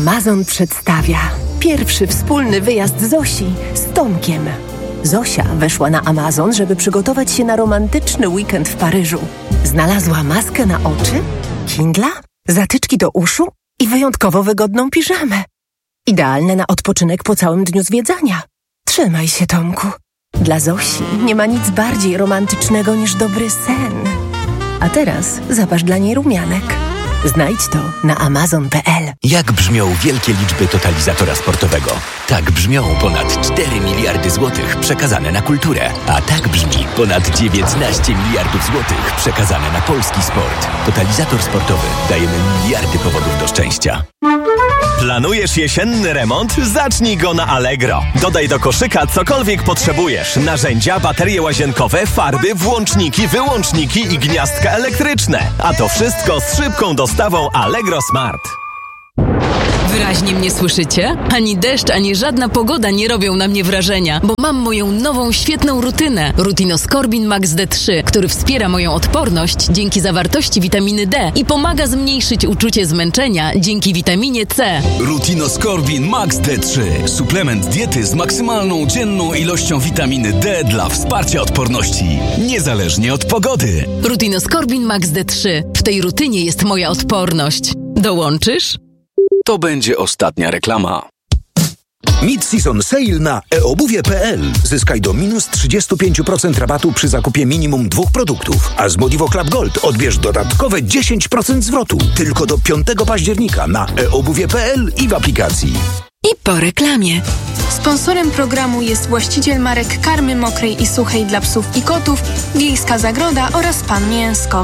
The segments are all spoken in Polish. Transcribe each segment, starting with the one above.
Amazon przedstawia pierwszy wspólny wyjazd Zosi z Tomkiem. Zosia weszła na Amazon, żeby przygotować się na romantyczny weekend w Paryżu. Znalazła maskę na oczy, Kindla, zatyczki do uszu i wyjątkowo wygodną piżamę. Idealne na odpoczynek po całym dniu zwiedzania. Trzymaj się, Tomku. Dla Zosi nie ma nic bardziej romantycznego niż dobry sen. A teraz zapasz dla niej rumianek. Znajdź to na amazon.pl. Jak brzmią wielkie liczby totalizatora sportowego? Tak brzmią ponad 4 miliardy złotych przekazane na kulturę. A tak brzmi ponad 19 miliardów złotych przekazane na polski sport. Totalizator sportowy. Dajemy miliardy powodów do szczęścia. Planujesz jesienny remont? Zacznij go na Allegro. Dodaj do koszyka cokolwiek potrzebujesz. Narzędzia, baterie łazienkowe, farby, włączniki, wyłączniki i gniazdka elektryczne. A to wszystko z szybką dostawą Allegro Smart. Wyraźnie mnie słyszycie? Ani deszcz, ani żadna pogoda nie robią na mnie wrażenia, bo mam moją nową, świetną rutynę. Rutinoskorbin Max D3, który wspiera moją odporność dzięki zawartości witaminy D i pomaga zmniejszyć uczucie zmęczenia dzięki witaminie C. Rutinoskorbin Max D3. Suplement diety z maksymalną dzienną ilością witaminy D dla wsparcia odporności, niezależnie od pogody. Rutinoskorbin Max D3. W tej rutynie jest moja odporność. Dołączysz? To będzie ostatnia reklama. Mid-season sale na eobuwie.pl. Zyskaj do minus 35% rabatu przy zakupie minimum 2 produktów. A z Modivo Club Gold odbierz dodatkowe 10% zwrotu. Tylko do 5 października na eobuwie.pl i w aplikacji. I po reklamie. Sponsorem programu jest właściciel marek karmy mokrej i suchej dla psów i kotów, Wiejska Zagroda oraz Pan Mięsko.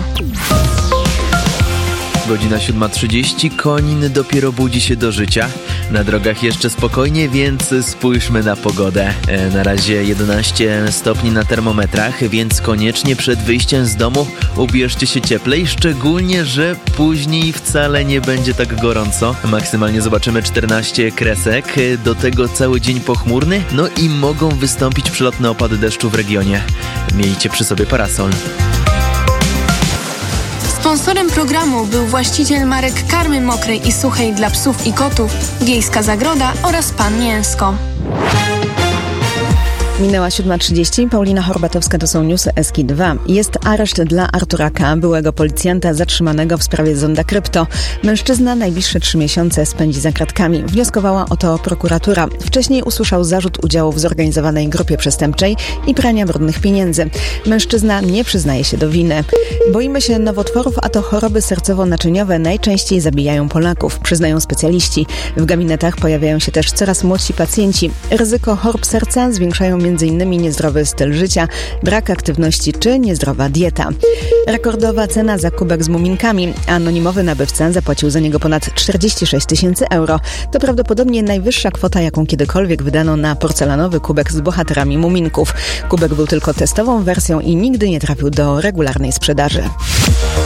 Godzina 7:30, Konin dopiero budzi się do życia. Na drogach jeszcze spokojnie, więc spójrzmy na pogodę. Na razie 11 stopni na termometrach, więc koniecznie przed wyjściem z domu ubierzcie się cieplej, szczególnie, że później wcale nie będzie tak gorąco. Maksymalnie zobaczymy 14 kresek, do tego cały dzień pochmurny, no i mogą wystąpić przelotne opady deszczu w regionie. Miejcie przy sobie parasol. Sponsorem programu był właściciel marek karmy mokrej i suchej dla psów i kotów, Wiejska Zagroda oraz Pan Mięsko. Minęła 7:30. Paulina Horbatowska, to są newsy SK2. Jest areszt dla Artura K., byłego policjanta zatrzymanego w sprawie zonda krypto. Mężczyzna najbliższe 3 miesiące spędzi za kratkami. Wnioskowała o to prokuratura. Wcześniej usłyszał zarzut udziału w zorganizowanej grupie przestępczej i prania brudnych pieniędzy. Mężczyzna nie przyznaje się do winy. Boimy się nowotworów, a to choroby sercowo-naczyniowe najczęściej zabijają Polaków, przyznają specjaliści. W gabinetach pojawiają się też coraz młodsi pacjenci. Ryzyko chorób serca zwiększają m.in. niezdrowy styl życia, brak aktywności czy niezdrowa dieta. Rekordowa cena za kubek z muminkami. Anonimowy nabywca zapłacił za niego ponad 46 000 euro. To prawdopodobnie najwyższa kwota, jaką kiedykolwiek wydano na porcelanowy kubek z bohaterami muminków. Kubek był tylko testową wersją i nigdy nie trafił do regularnej sprzedaży.